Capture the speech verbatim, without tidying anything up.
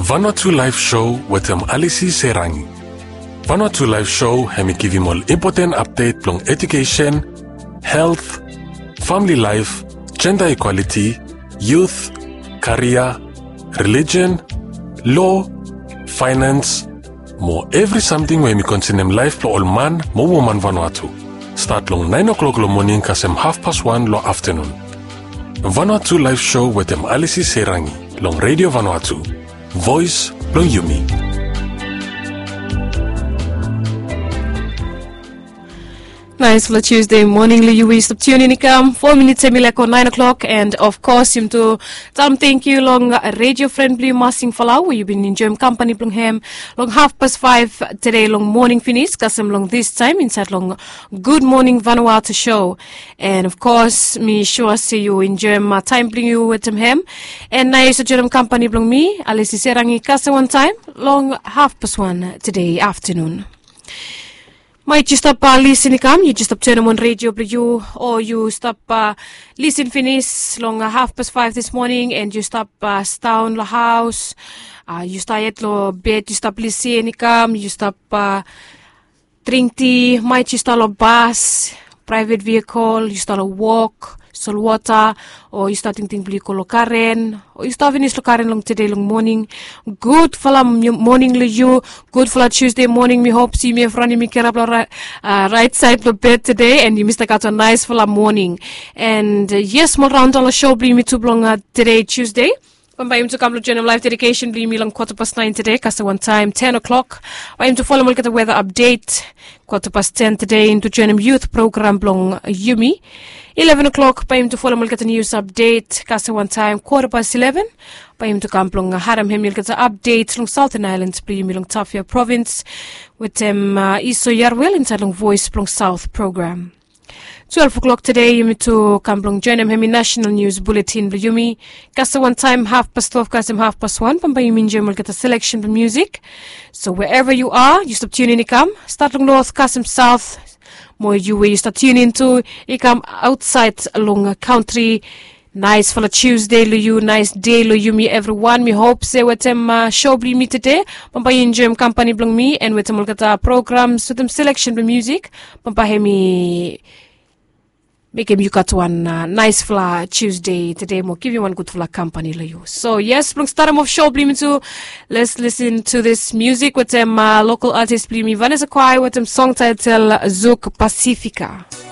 Vanuatu Live Show with um Alisi Serangi. Vanuatu Live Show hemi give him all important update plong education, health, family life, gender equality, youth, career, religion, law, finance, more every something when we consider life for all man, mo woman Vanuatu. Start long nine o'clock lo morning kasem half past one lo afternoon. Vanuatu Live Show with um Alisi Serangi, long Radio Vanuatu. Voice long Yumi. Nice for Tuesday morning, Liu. Stop tuning in. Four minutes emileko nine o'clock, and of course, him to Tam thank you long radio friendly massing falau. Where you've been enjoying company long ham long half past five today long morning finish. Kasem long this time inside long Good Morning Vanuatu show, and of course, me sure see you enjoy my time bring you with him ham. And nice to join company long me Alisi Serangi kasem one time long half past one today afternoon. Might you stop uh, listening come, you just stop turning on radio you, or you stop uh, listen finish long uh, half past five this morning, and you stop uh, down the house, uh, you start at the bed, you stop listening come, you stop uh, drink tea, might you start a bus, private vehicle, you start a walk, sol water, or you starting think beli ko karen, or you start finish lo karen long today long morning. Good for la morning le you, good for la Tuesday morning. Me hope see me in front of me care up right, uh, right side of bed today, and you missed a a nice for la morning. And uh, yes, more round on the show bring me to long uh, today Tuesday. When by him to come to General Life Dedication, bring me long quarter past nine today, cast one time, ten o'clock. By him to follow me at the weather update, quarter past ten today into General Youth Program long Yumi. eleven o'clock, by him to follow me at the news update, cast one time, quarter past eleven. By him to come long Haram him at the update long Southern Islands, bring me long Tafia Province, with him uh, Iso Yarwell inside long Voice long South Program. twelve o'clock today, you meet to Kamplong join him in National News Bulletin Yumi. Kasa one time, half past twelve, kasem half past one. Pamba you mean will get a selection of music. So wherever you are, you stop tuning in, come. Start long north, kasem south. More you where you start tuning to, you come outside along a country. Nice for a Tuesday, you nice day, you me everyone. Me hope say with them uh, show bring me today. Pamba you enjoy company blong me and with them look at our programs with them selection of music. Pamba he me. Make him you got one uh, nice fla Tuesday today. More give you one good fla company la you. So yes, from start off show bring me to let's listen to this music with them uh, local artist bring me Vanessa Kwai with them song title Zouk Pacifica.